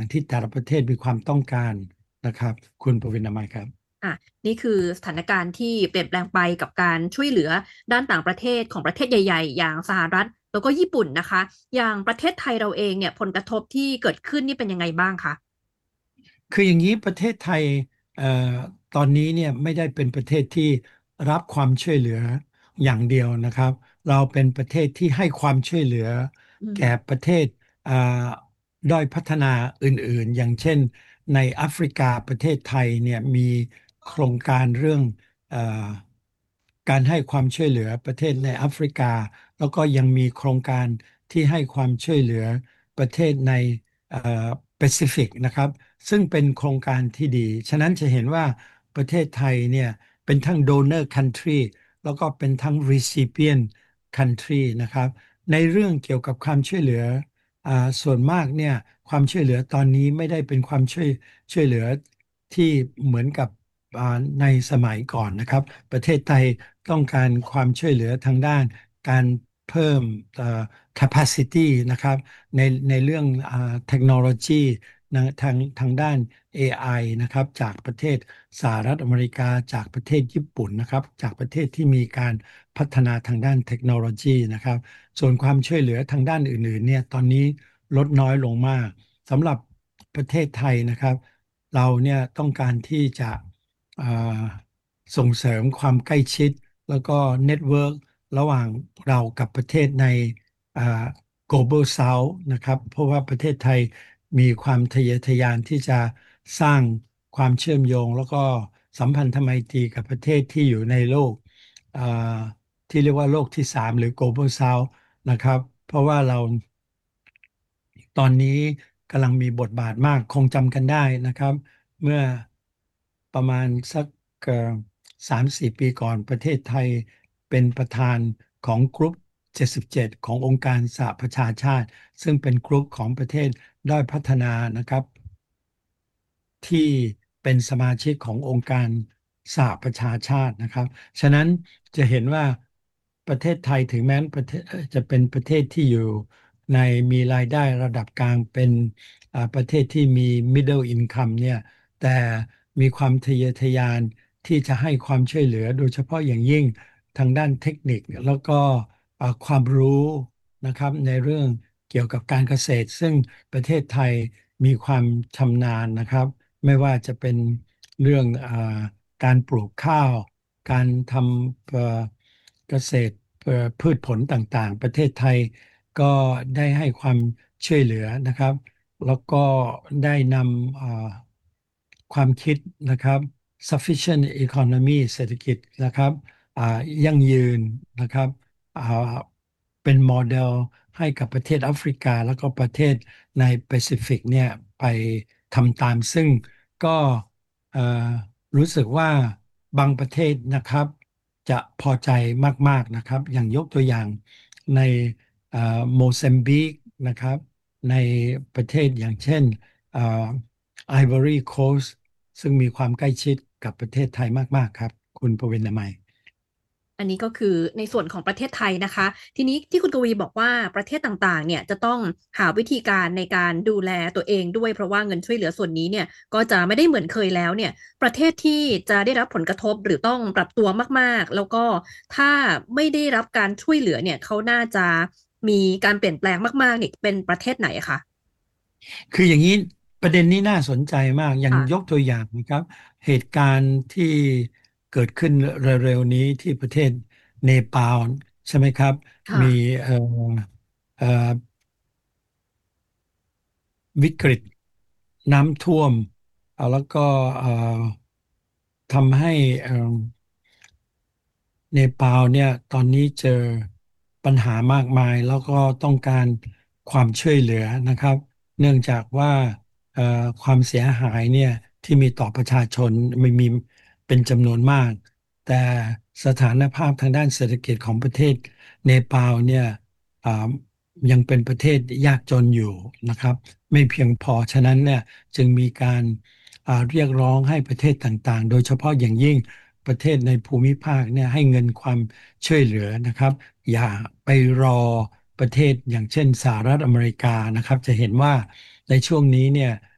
ที่แต่ละประเทศมีความต้องการนะครับคุณปวินามัยครับอ่ะนี่คือสถานการณ์ที่เปลี่ยนแปลงไปกับการช่วยเหลือด้านต่างประเทศของประเทศใหญ่ๆอย่างสหรัฐแล้วก็ญี่ปุ่นนะคะอย่างประเทศไทยเราเองเนี่ยผลกระทบที่เกิดขึ้นนี่เป็นยังไงบ้างคะคืออย่างนี้ประเทศไทยเอ่อตอนนี้เนี่ยไม่ได้เป็นประเทศที่รับความช่วยเหลืออย่างเดียวนะครับเราเป็นประเทศที่ให้ความช่วยเหลืออืมแก่ประเทศเอ่อด้อยพัฒนาอื่นๆอย่างเช่นในแอฟริกาประเทศไทยเนี่ยมีโครงการเรื่องเอ่อการให้ความช่วยเหลือประเทศในแอฟริกาแล้วก็ยังมีโครงการที่ให้ความช่วยเหลือประเทศในเอ่อแปซิฟิกนะครับ ซึ่งเป็นโครงการที่ดี ฉะนั้นจะเห็นว่าประเทศไทยเนี่ยเป็นทั้ง donor country แล้วก็เป็นทั้ง recipient country นะครับในเรื่องเกี่ยวกับความช่วยเหลืออ่าส่วนมากเนี่ยความช่วยเหลือตอนนี้ไม่ได้เป็นความช่วยเหลือที่เหมือนกับอ่าในสมัยก่อนนะครับประเทศไทยต้องการความช่วยเหลือทางด้านการเพิ่มcapacity นะครับในเรื่องเทคโนโลยีนะทางด้าน AI นะครับจากประเทศสหรัฐอเมริกาจากประเทศญี่ปุ่นนะครับจากประเทศที่มีการพัฒนาทางด้านเทคโนโลยีนะครับส่วนความช่วยเหลือทางด้านอื่นๆเนี่ยตอนนี้ลดน้อยลงมากสำหรับประเทศไทยนะครับเราเนี่ยต้องการที่จะอ่าส่งเสริมความใกล้ชิดแล้วก็เน็ตเวิร์กระหว่างเรากับประเทศในอ่า Global South นะครับเพราะว่าประเทศไทยมีความทะเยอทะยานที่จะสร้างความเชื่อมโยงแล้วก็สัมพันธไมตรีกับประเทศที่อยู่ในโลกอ่าที่เรียกว่าโลกที่สามหรือ Global South นะครับเพราะว่าเราตอนนี้กำลังมีบทบาทมากคงจำกันได้นะครับเมื่อประมาณสัก3-4 ปีก่อนประเทศไทยเป็นประธานของกรุ๊ป77ขององค์การสหประชาชาติซึ่งเป็นกรุ๊ปของประเทศด้อยพัฒนานะครับ ที่เป็นสมาชิกขององค์การสหประชาชาตินะครับฉะนั้นจะเห็นว่าประเทศไทยถึงแม้ประเทศจะเป็นประเทศที่อยู่ในมีรายได้ระดับกลางเป็นประเทศที่มี middle income เนี่ยแต่มีความทะเยอทะยานที่จะให้ความช่วยเหลือโดยเฉพาะอย่างยิ่งทางด้านเทคนิคแล้วก็ความรู้นะครับในเรื่องเกี่ยวกับการเกษตรซึ่งประเทศไทยมีความชำนาญนะครับ ไม่ว่าจะเป็นเรื่องการปลูกข้าวการทำเกษตรพืชผลต่างๆประเทศไทยก็ได้ให้ความช่วยเหลือนะครับแล้วก็ได้นำความคิดนะครับ sufficient economy เศรษฐกิจนะครับอ่ายั่งยืนนะครับอ่าเป็นโมเดลให้กับประเทศแอฟริกาแล้วก็ประเทศในแปซิฟิกเนี่ยไปทำตามซึ่ง ก็เอ่อรู้สึกว่าบางประเทศนะครับจะพอใจมากๆนะครับอย่างยกตัวอย่างในเอ่อโมซัมบิกนะครับในประเทศอย่างเช่นเอ่อไอวอรี่โคสต์ซึ่งมีความใกล้ชิดกับประเทศไทยมากๆครับคุณประวินนามัยอันนี้ก็คือในส่วนของประเทศไทยนะคะทีนี้ที่คุณกวีบอกว่าประเทศต่างๆเนี่ยจะต้องหาวิธีการในการดูแลตัวเองด้วยเพราะว่าเงินช่วยเหลือส่วนนี้เนี่ยก็จะไม่ได้เหมือนเคยแล้วเนี่ยประเทศที่จะได้รับผลกระทบหรือต้องปรับตัวมากๆแล้วก็ถ้าไม่ได้รับการช่วยเหลือเนี่ยเขาน่าจะมีการเปลี่ยนแปลงมากๆเนี่ยเป็นประเทศไหนคะคืออย่างนี้ประเด็นนี้น่าสนใจมากอย่างยกค่ะตัวอย่างนะครับเหตุการณ์ที่เกิดขึ้นเร็วๆนี้ที่ประเทศเนปาลใช่ไหมครับค่ะมีเอ่อเอ่อวิกฤตน้ำท่วมแล้วก็เอ่อทำให้เนปาลเนี่ยตอนนี้เจอปัญหามากมายแล้วก็ต้องการความช่วยเหลือนะครับเนื่องจากว่าเอ่อความเสียหายเนี่ยที่มีต่อประชาชนไม่มีเป็นจำนวนมากแต่สถานภาพทางด้านเศรษฐกิจของประเทศเนปาลเนี่ยอ่ายังเป็นประเทศยากจนอยู่นะครับไม่เพียงพอฉะนั้นเนี่ยจึงมีการเรียกร้องให้ประเทศต่างๆโดยเฉพาะอย่างยิ่ง ประเทศในภูมิภาคเนี่ยให้เงินความช่วยเหลือนะครับอย่าไปรอประเทศอย่างเช่นสหรัฐอเมริกานะครับจะเห็นว่าในช่วงนี้เนี่ย